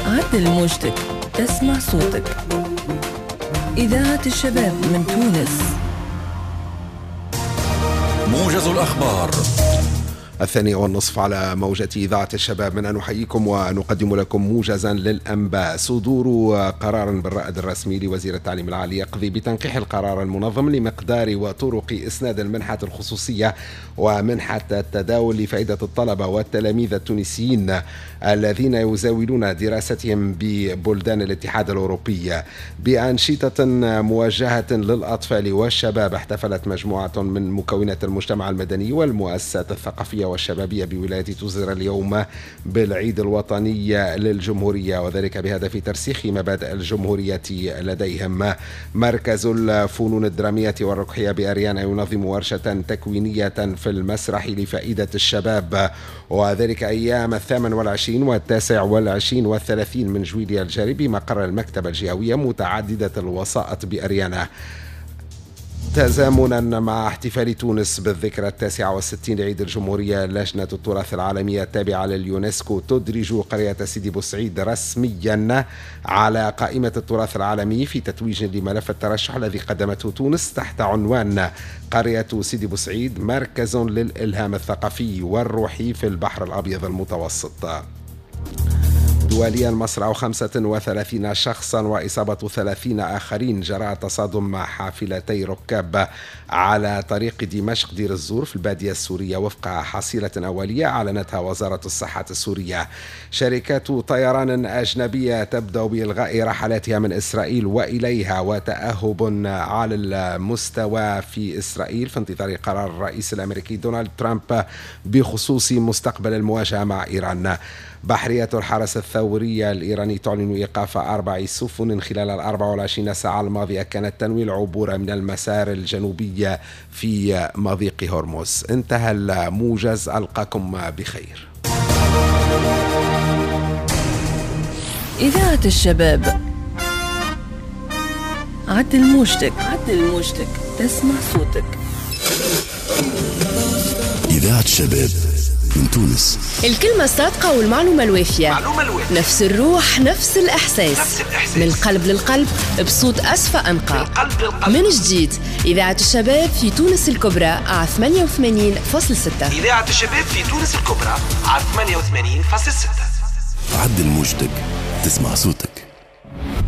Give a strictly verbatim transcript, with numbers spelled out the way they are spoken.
عدل موجتك تسمع صوتك. إذاعة الشباب من تونس. موجز الأخبار الثانية والنصف على موجة إذاعة الشباب، من أن نحييكم ونقدم لكم موجزا للأنباء. صدور قرار بالرائد الرسمي لوزير التعليم العالي يقضي بتنقيح القرار المنظم لمقدار وطرق إسناد المنحة الخصوصية ومنحة التداول لفائدة الطلبة والتلاميذ التونسيين الذين يزاولون دراستهم ببلدان الاتحاد الأوروبي. بأنشطة موجهة للأطفال والشباب، احتفلت مجموعة من مكونات المجتمع المدني والمؤسسات الثقافية والشبابية بولاية توزر اليوم بالعيد الوطني للجمهورية، وذلك بهدف ترسيخ مبادئ الجمهورية لديهم. مركز الفنون الدرامية والرقحية بأريانا ينظم ورشة تكوينية في المسرح لفائدة الشباب، وذلك أيام الثامن والعشرين والتاسع والعشرين والثلاثين من جويلية الجاري بمقر المكتبة الجهوية متعددة الوسائط بأريانا. تزامنا مع احتفال تونس بالذكرى التاسعة والستين لعيد الجمهورية، لجنة التراث العالمية التابعة لليونسكو تدرج قرية سيدي بوسعيد رسميا على قائمة التراث العالمي في تتويج لملف الترشح الذي قدمته تونس تحت عنوان قرية سيدي بوسعيد مركز للإلهام الثقافي والروحي في البحر الأبيض المتوسط. دوليا، مصرع خمسة وثلاثين شخصا وإصابة ثلاثين آخرين جراء تصادم مع حافلتي ركاب على طريق دمشق دير الزور في البادية السورية وفق حصيلة أولية أعلنتها وزارة الصحة السورية. شركات طيران أجنبية تبدأ بإلغاء رحلاتها من إسرائيل وإليها، وتأهب على المستوى في إسرائيل في انتظار قرار الرئيس الأمريكي دونالد ترامب بخصوص مستقبل المواجهة مع إيران. بحرية الحرس الثوري الإيراني تعلن إيقاف أربع سفن خلال الأربع والعشرين ساعة الماضية كانت تنوي العبور من المسار الجنوبي في مضيق هرمز. انتهى الموجز، ألقاكم بخير. إذاعة الشباب، عدل موجتك عدل موجتك تسمع صوتك. إذاعة الشباب من تونس. الكلمة الصادقة والمعلومة الوافية، معلومة الوافية. نفس الروح نفس الإحساس. نفس الإحساس، من القلب للقلب بصوت أصفى أنقى. للقلب. من جديد، إذاعة الشباب في تونس الكبرى على ثمانية وثمانين فاصلة ستة. إذاعة الشباب في تونس الكبرى على ثمانية وثمانين فاصلة ستة. عدل موجتك تسمع صوتك.